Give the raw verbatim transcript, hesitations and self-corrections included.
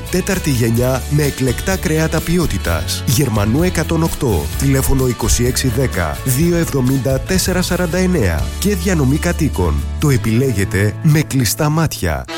Τέταρτη γενιά με εκλεκτά κρέατα ποιότητας. Γερμανού εκατόν οκτώ, τηλέφωνο είκοσι έξι δέκα διακόσια εβδομήντα τέσσερα σαράντα εννέα και διανομή κατοίκων. Το επιλέγετε με κλειστά μάτια.